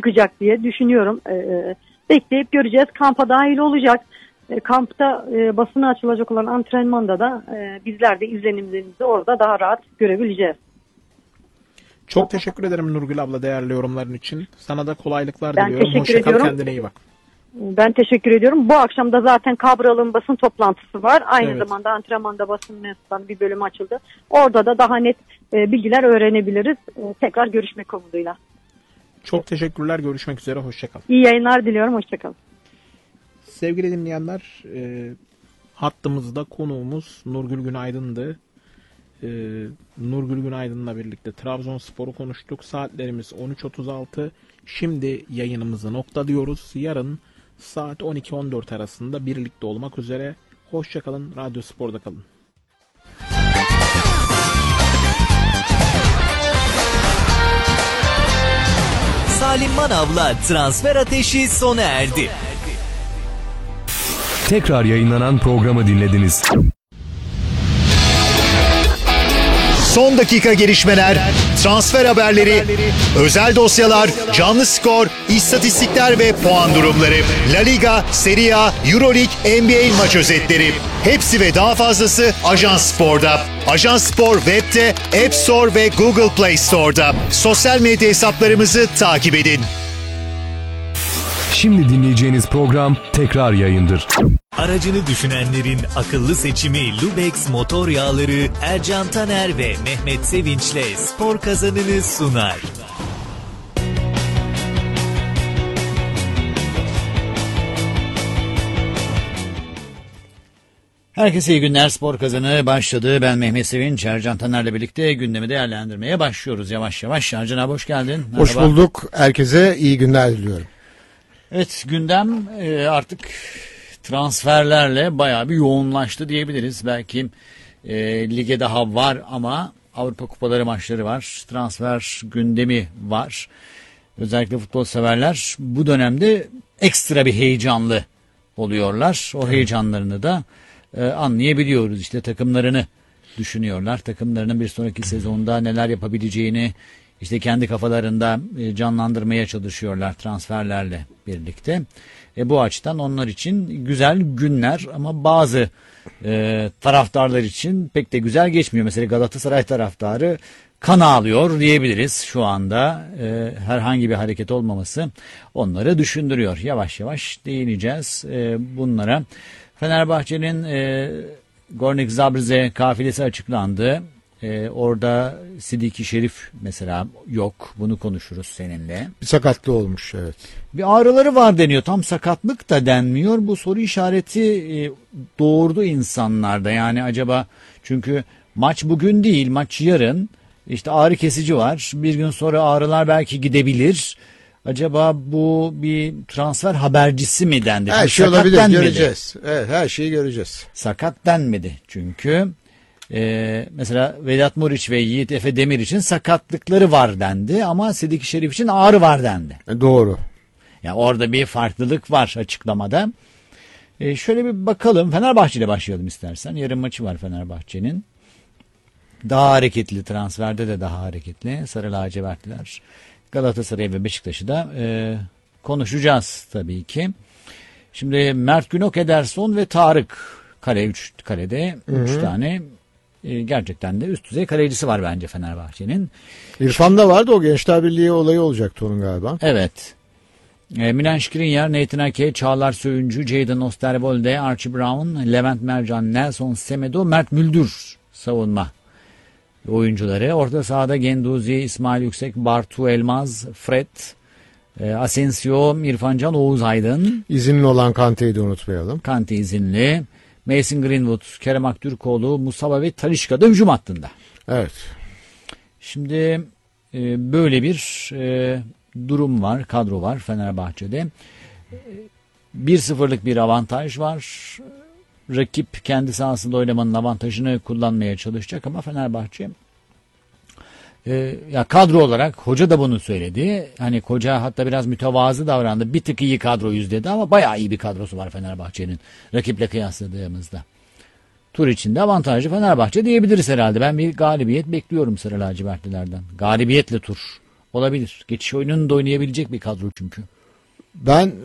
çıkacak diye düşünüyorum. Bekleyip göreceğiz. Kampa dahil olacak. Kampta basına açılacak olan antrenmanda da bizler de izlenimlerimizi orada daha rahat görebileceğiz. Çok teşekkür ederim Nurgül abla değerli yorumların için. Sana da kolaylıklar Ben diliyorum. teşekkür Hoşça kal, ediyorum. kendine iyi bak. Ben teşekkür ediyorum. Bu akşam da zaten Kabral'ın basın toplantısı var. Aynı zamanda antrenmanda basın mensuplarının bir bölümü açıldı. Orada da daha net bilgiler öğrenebiliriz. Tekrar görüşmek umuduyla. Çok teşekkürler. Görüşmek üzere. Hoşça kal. İyi yayınlar diliyorum. Hoşça kalın. Sevgili dinleyenler, hattımızda konuğumuz Nurgül Günaydın'dı. Nurgül Günaydın'la birlikte Trabzonspor'u konuştuk. Saatlerimiz 13.36. Şimdi yayınımızı noktalıyoruz. Yarın saat 12-14 arasında birlikte olmak üzere. Hoşça kalın. Radyo Spor'da kalın. Salim Manav'la Transfer Ateşi sona erdi. Tekrar yayınlanan programı dinlediniz. Son dakika gelişmeler, transfer haberleri, özel dosyalar, canlı skor, istatistikler ve puan durumları. La Liga, Serie A, Euroleague, NBA maç özetleri. Hepsi ve daha fazlası Ajans Spor'da. Ajans Spor web'de, App Store ve Google Play Store'da. Sosyal medya hesaplarımızı takip edin. Şimdi dinleyeceğiniz program tekrar yayındır. Aracını düşünenlerin akıllı seçimi Lubex motor yağları Ercan Taner ve Mehmet Sevinç'le spor kazanını sunar. Herkese iyi günler. Spor Kazanı başladı. Ben Mehmet Sevinç, Ercan Taner'le birlikte gündemi değerlendirmeye başlıyoruz yavaş yavaş. Ercan abi hoş geldin. Merhaba. Hoş bulduk. Herkese iyi günler diliyorum. Evet, gündem artık transferlerle bayağı bir yoğunlaştı diyebiliriz. Belki lige daha var ama Avrupa Kupaları maçları var. Transfer gündemi var. Özellikle futbol severler bu dönemde ekstra bir heyecanlı oluyorlar. O heyecanlarını da anlayabiliyoruz. İşte takımlarını düşünüyorlar. Takımlarının bir sonraki sezonda neler yapabileceğini işte kendi kafalarında canlandırmaya çalışıyorlar transferlerle birlikte. Bu açıdan onlar için güzel günler ama bazı taraftarlar için pek de güzel geçmiyor. Mesela Galatasaray taraftarı kan ağlıyor diyebiliriz şu anda. Herhangi bir hareket olmaması onları düşündürüyor. Yavaş yavaş değineceğiz bunlara. Fenerbahçe'nin Gornik Zabrze kafilesi açıklandı. Orada Sidiki Şerif mesela yok. Bunu konuşuruz seninle. Bir sakatlığı olmuş, evet. Bir ağrıları var deniyor. Tam sakatlık da denmiyor. Bu soru işareti doğurdu insanlarda. Yani acaba çünkü maç bugün değil, maç yarın. İşte ağrı kesici var. Bir gün sonra ağrılar belki gidebilir. Acaba bu bir transfer habercisi mi dendi? Her şey olabilir, göreceğiz. Evet, her şeyi göreceğiz. Sakat denmedi çünkü. Mesela Vedat Muriç ve Yiğit Efe Demir için sakatlıkları var dendi ama Sidiki Şerif için ağrı var dendi. Doğru. Yani orada bir farklılık var açıklamada. Şöyle bir bakalım. Fenerbahçe ile başlayalım istersen. Yarın maçı var Fenerbahçe'nin. Daha hareketli, transferde de daha hareketli. Sarı lacivertliler. Galatasaray ve Beşiktaş'ı da konuşacağız tabii ki. Şimdi Mert Günok, Ederson ve Tarık kalede 3 tane gerçekten de üst düzey kalecisi var bence Fenerbahçe'nin. İrfan da vardı, o Gençler Birliği olayı olacaktı onun galiba. Evet. Milan Skriniar, Nathan Ake, Çağlar Söyüncü, Jadon Osterwolde, Archie Brown, Levent Mercan, Nelson Semedo, Mert Müldür savunma oyuncuları. Orta sahada Genduzi, İsmail Yüksek, Bartu Elmaz, Fred, Asensio, İrfan Can, Oğuz Aydın. İzinli olan Kante'yi de unutmayalım. Kante izinli. Mason Greenwood, Kerem Aktürkoğlu, Musaba ve Talisca da hücum hattında. Evet. Şimdi böyle bir durum var, kadro var Fenerbahçe'de. 1-0'lık bir avantaj var. Rakip kendi sahasında oynamanın avantajını kullanmaya çalışacak ama Fenerbahçe ya kadro olarak hoca da bunu söyledi. Hani hoca hatta biraz mütevazı davrandı. Bir tık iyi kadroyuz dedi ama bayağı iyi bir kadrosu var Fenerbahçe'nin rakiple kıyasladığımızda. Tur içinde avantajlı Fenerbahçe diyebiliriz herhalde. Ben bir galibiyet bekliyorum Sarı lacivertlilerden. Galibiyetle tur olabilir. Geçiş oyununu da oynayabilecek bir kadro çünkü. Ben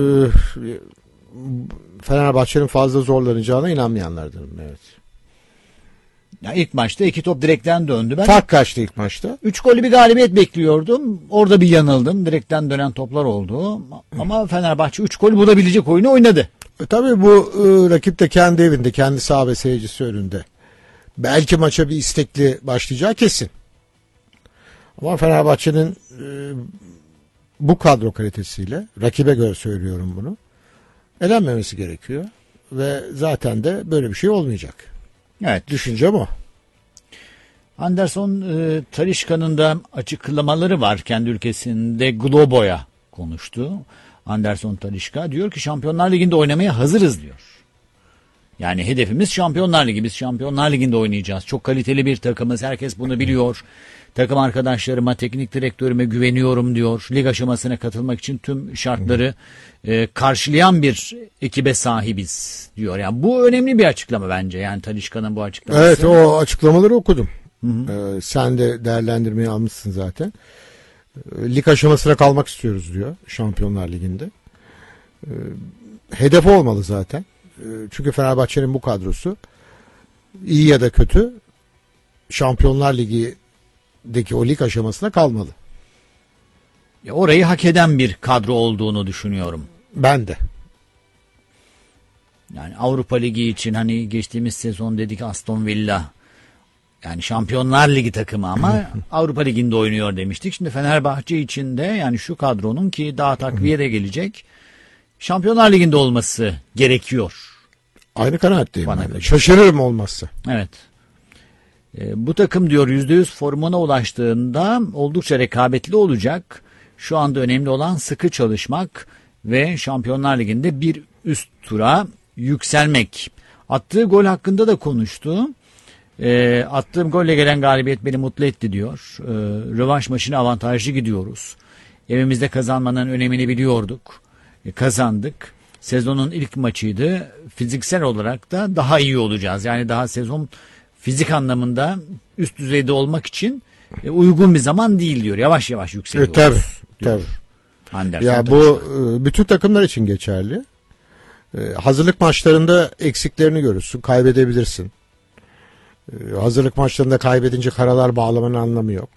Fenerbahçe'nin fazla zorlanacağına inanmayanlardanım. Evet. Ya ilk maçta 2 top direkten döndü. Ben Fark kaçtı ilk maçta? 3 gollü bir galibiyet bekliyordum. Orada bir yanıldım. Direkten dönen toplar oldu. Ama Fenerbahçe 3 gol bulabilecek oyunu oynadı. Tabii bu rakip de kendi evinde, kendi saha ve seyircisi önünde. Belki maça bir istekli başlayacağı kesin. Ama Fenerbahçe'nin bu kadro kalitesiyle, rakibe göre söylüyorum bunu, elenmemesi gerekiyor. Ve zaten de böyle bir şey olmayacak. Evet. Düşüncem o. Anderson Talisca'nın da açıklamaları var. Kendi ülkesinde Globo'ya konuştu. Anderson Talisca diyor ki Şampiyonlar Ligi'nde oynamaya hazırız diyor. Yani hedefimiz Şampiyonlar Ligi. Biz Şampiyonlar Ligi'nde oynayacağız. Çok kaliteli bir takımız. Herkes bunu biliyor. Takım arkadaşlarıma, teknik direktörüme güveniyorum diyor. Lig aşamasına katılmak için tüm şartları karşılayan bir ekibe sahibiz diyor. Yani bu önemli bir açıklama bence. Yani Talisca'nın bu açıklaması. Evet, o açıklamaları okudum. Sen de değerlendirmeyi almışsın zaten. Lig aşamasına kalmak istiyoruz diyor Şampiyonlar Ligi'nde. Hedef olmalı zaten. Çünkü Fenerbahçe'nin bu kadrosu iyi ya da kötü Şampiyonlar Ligi'deki o lig aşamasına kalmalı. Ya orayı hak eden bir kadro olduğunu düşünüyorum. Ben de. Yani Avrupa Ligi için hani geçtiğimiz sezon dedik Aston Villa. Yani Şampiyonlar Ligi takımı ama Avrupa Ligi'nde oynuyor demiştik. Şimdi Fenerbahçe için de yani şu kadronun ki daha takviye de gelecek Şampiyonlar Ligi'nde olması gerekiyor. Aynı kanaatteyim. Bana Yani. göre. Şaşırırım olmazsa. Evet. Bu takım diyor %100 formuna ulaştığında oldukça rekabetli olacak. Şu anda önemli olan sıkı çalışmak ve Şampiyonlar Ligi'nde bir üst tura yükselmek. Attığı gol hakkında da konuştu. Attığım golle gelen galibiyet beni mutlu etti diyor. Rövanş maçına avantajlı gidiyoruz. Evimizde kazanmanın önemini biliyorduk. Kazandık. Sezonun ilk maçıydı. Fiziksel olarak da daha iyi olacağız. Yani daha sezon fizik anlamında üst düzeyde olmak için uygun bir zaman değil diyor. Yavaş yavaş yükseliyoruz. Tabii. Anderson Ya bu bütün takımlar için geçerli. Hazırlık maçlarında eksiklerini görürsün, kaybedebilirsin. Hazırlık maçlarında kaybedince karalar bağlamanın anlamı yok.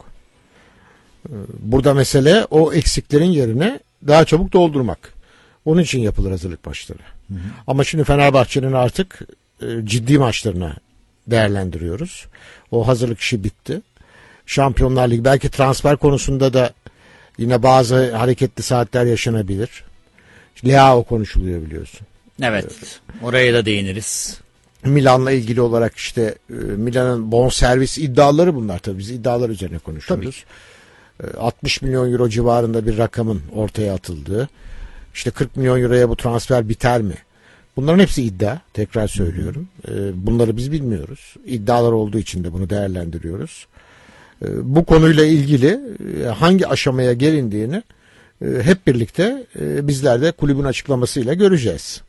Burada mesele o eksiklerin yerine daha çabuk doldurmak. Onun için yapılır hazırlık maçları. Ama şimdi Fenerbahçe'nin artık ciddi maçlarına değerlendiriyoruz. O hazırlık işi bitti. Şampiyonlar Ligi belki transfer konusunda da yine bazı hareketli saatler yaşanabilir. Leao konuşuluyor biliyorsun. Evet. Oraya da değiniriz. Milan'la ilgili olarak işte Milan'ın bonservis iddiaları bunlar tabii. Biz iddialar üzerine konuşuyoruz. 60 milyon euro civarında bir rakamın ortaya atıldığı. İşte 40 milyon euroya bu transfer biter mi? Bunların hepsi iddia. Tekrar söylüyorum. Bunları biz bilmiyoruz. İddialar olduğu için de bunu değerlendiriyoruz. Bu konuyla ilgili hangi aşamaya gelindiğini hep birlikte bizler de kulübün açıklamasıyla göreceğiz.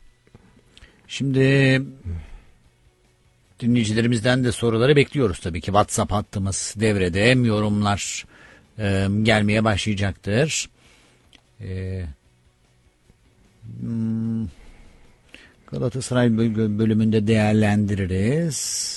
Şimdi dinleyicilerimizden de soruları bekliyoruz tabii ki. WhatsApp hattımız devrede. Yorumlar gelmeye başlayacaktır. Galatasaray bölümünde değerlendiririz.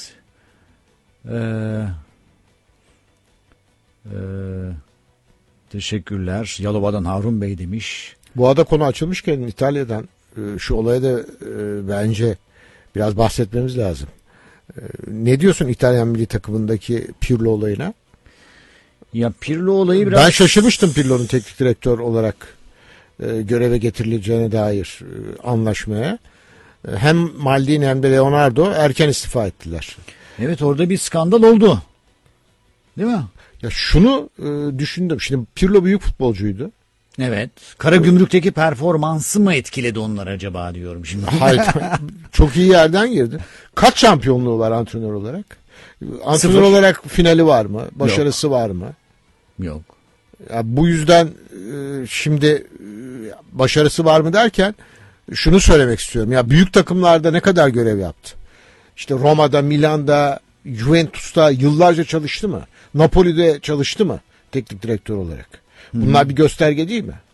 Teşekkürler. Yalova'dan Harun Bey demiş. Bu arada konu açılmışken İtalya'dan şu olaya da bence biraz bahsetmemiz lazım. Ne diyorsun İtalyan milli takımındaki Pirlo olayına? Ya Pirlo olayı biraz... Ben şaşırmıştım Pirlo'nun teknik direktör olarak göreve getirileceğine dair anlaşmaya. Hem Maldini hem de Leonardo erken istifa ettiler. Evet, orada bir skandal oldu. Değil mi? Ya şunu düşündüm. Şimdi Pirlo büyük futbolcuydu. Evet. Karagümrük'teki performansı mı etkiledi onlar acaba diyorum şimdi. Hayır. Çok iyi yerden girdi. Kaç şampiyonluğu var antrenör olarak? Antrenör 0 olarak finali var mı? Başarısı var mı? Yok. Ya bu yüzden şimdi başarısı var mı derken şunu söylemek istiyorum. Ya büyük takımlarda ne kadar görev yaptı? İşte Roma'da, Milan'da, Juventus'ta yıllarca çalıştı mı? Napoli'de çalıştı mı teknik direktör olarak? Bunlar bir gösterge değil mi?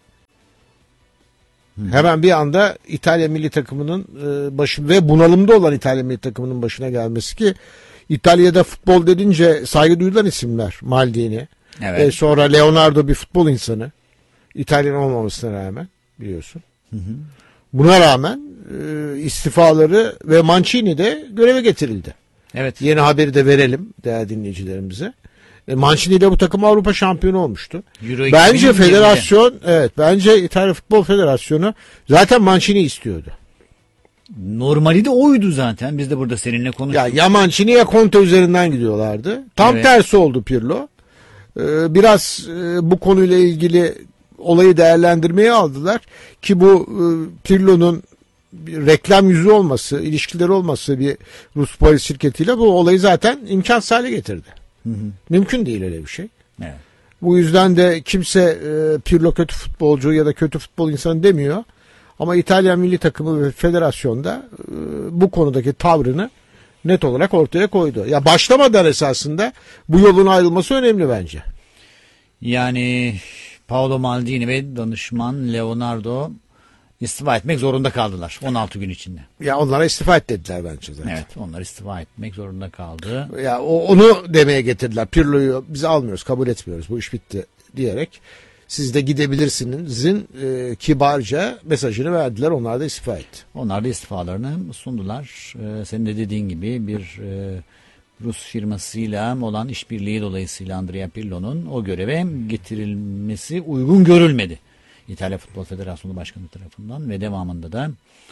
Hemen bir anda İtalya milli takımının başı ve bunalımda olan İtalya milli takımının başına gelmesi ki İtalya'da futbol dedince saygı duyulan isimler. Maldini. Evet. Sonra Leonardo bir futbol insanı. İtalyan olmamasına rağmen biliyorsun. Buna rağmen istifaları ve Mancini de göreve getirildi. Evet. Yeni haberi de verelim değerli dinleyicilerimize. Mancini ile bu takım Avrupa şampiyonu olmuştu. Euro Bence 2020'de. federasyon, bence İtalya Futbol Federasyonu zaten Mancini istiyordu. Normali de oydu zaten. Biz de burada seninle konuştuk. Ya Mancini ya Conte üzerinden gidiyorlardı. Tam Evet. tersi oldu Pirlo. Biraz bu konuyla ilgili olayı değerlendirmeye aldılar ki bu Pirlo'nun bir reklam yüzü olması, ilişkileri olması bir Rus polis şirketiyle bu olayı zaten imkansız hale getirdi. Mümkün değil öyle bir şey. Evet. Bu yüzden de kimse Pirlo kötü futbolcu ya da kötü futbol insanı demiyor. Ama İtalyan milli takımı ve federasyonda bu konudaki tavrını net olarak ortaya koydu. Ya başlamadan esasında bu yolun ayrılması önemli bence. Yani Paolo Maldini ve danışman Leonardo istifa etmek zorunda kaldılar 16 gün içinde. Ya onlara istifa et dediler bence zaten. Evet, onlar istifa etmek zorunda kaldı. Ya onu demeye getirdiler. Pirlo'yu biz almıyoruz, kabul etmiyoruz. Bu iş bitti diyerek siz de gidebilirsinizin kibarca mesajını verdiler. Onlar da istifa etti. Onlar da istifalarını sundular. Senin de dediğin gibi bir Rus firmasıyla olan işbirliği dolayısıyla Andrea Pirlo'nun o göreve getirilmesi uygun görülmedi İtalya Futbol Federasyonu Başkanı tarafından ve devamında da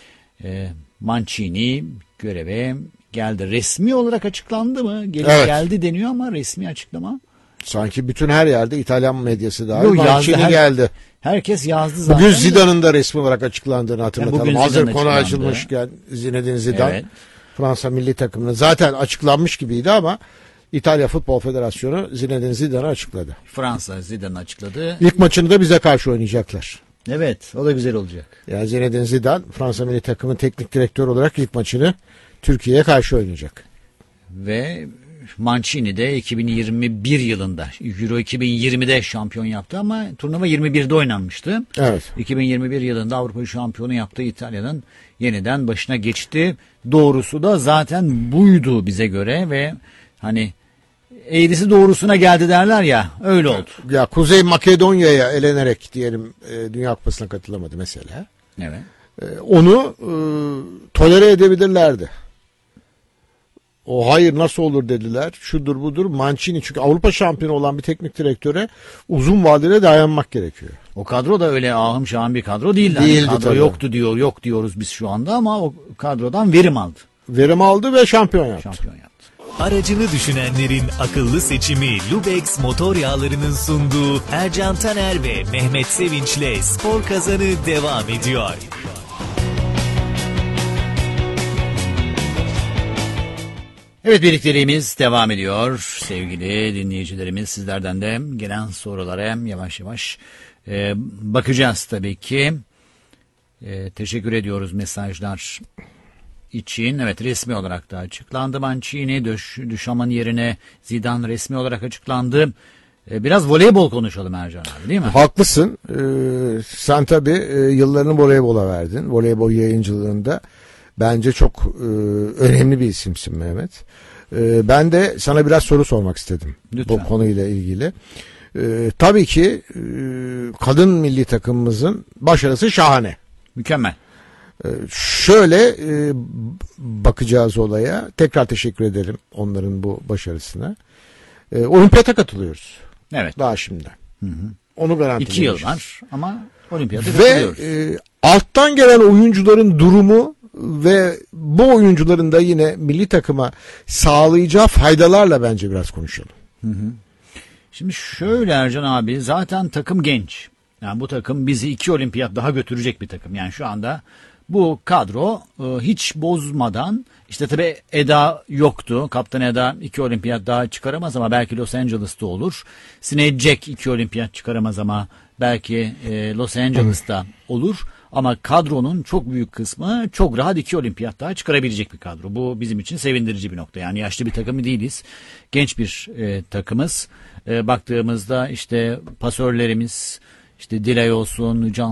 Mancini göreve geldi. Resmi olarak açıklandı mı? Evet. Geldi deniyor ama resmi açıklama. Sanki bütün her yerde İtalyan medyası dahil Yok, yazdı, Mancini geldi. Herkes yazdı zaten. Bugün Zidane'ın da resmi olarak açıklandığını hatırlatalım. bugün Hazır Zidane konu açıklandı. açılmışken Zinedine Zidane Evet. Fransa milli takımının zaten açıklanmış gibiydi ama İtalya Futbol Federasyonu Zinedine Zidane'ı açıkladı. Fransa Zidane açıkladı. İlk maçını da bize karşı oynayacaklar. Evet, o da güzel olacak. Yani Zinedine Zidane Fransa milli takımın teknik direktörü olarak ilk maçını Türkiye'ye karşı oynayacak. Ve Mancini de 2021 yılında Euro 2020'de şampiyon yaptı ama turnuva 21'de oynanmıştı. Evet. 2021 yılında Avrupa şampiyonu yaptığı İtalya'nın yeniden başına geçti. Doğrusu da zaten buydu bize göre ve hani eğrisi doğrusuna geldi derler ya, öyle oldu. Ya Kuzey Makedonya'ya elenerek diyelim Dünya Kupası'na katılamadı mesela. Evet. Onu tolere edebilirlerdi. O hayır nasıl olur dediler. Şudur budur. Mancini çünkü Avrupa şampiyonu olan bir teknik direktöre uzun vadede dayanmak gerekiyor. O kadro da öyle ahım şahım bir kadro değildi. Değildi Kadro tabii. yoktu yok diyoruz biz şu anda ama o kadrodan verim aldı. Verim aldı ve şampiyon yaptı. Şampiyon yaptı. Aracını düşünenlerin akıllı seçimi Lubex Motor Yağları'nın sunduğu Ercan Taner ve Mehmet Sevinç'le Spor Kazanı devam ediyor. Evet, birlikteliğimiz devam ediyor. Sevgili dinleyicilerimiz, sizlerden de gelen sorulara yavaş yavaş bakacağız tabii ki. Teşekkür ediyoruz mesajlar için. Evet, resmi olarak da açıklandı. Mancini, Duchamp'ın yerine Zidane resmi olarak açıklandı. Biraz voleybol konuşalım Ercan abi, değil mi? Haklısın. Sen tabii yıllarını voleybola verdin. Voleybol yayıncılığında bence çok önemli bir isimsin Mehmet. Ben de sana biraz soru sormak istedim. Lütfen. Bu konuyla ilgili. Tabii ki kadın milli takımımızın başarısı şahane. Mükemmel. Şöyle bakacağız olaya. Tekrar teşekkür ederim onların bu başarısına. Olimpiyata katılıyoruz. Evet. Daha şimdi. Onu garanti 2 yıl vereceğiz. var ama olimpiyata Ve katılıyoruz. alttan gelen oyuncuların durumu ve bu oyuncuların da yine milli takıma sağlayacağı faydalarla bence biraz konuşalım. Şimdi şöyle Ercan abi, zaten takım genç. Yani bu takım bizi 2 olimpiyat daha götürecek bir takım. Yani şu anda bu kadro hiç bozmadan, işte tabii Eda yoktu. Kaptan Eda 2 olimpiyat daha çıkaramaz ama belki Los Angeles'ta olur. Sinead Jack 2 olimpiyat çıkaramaz ama belki Los Angeles'ta olur. Ama kadronun çok büyük kısmı çok rahat 2 olimpiyat daha çıkarabilecek bir kadro. Bu bizim için sevindirici bir nokta. Yani yaşlı bir takımı değiliz. Genç bir takımız. Baktığımızda işte pasörlerimiz, işte Dilay olsun, Can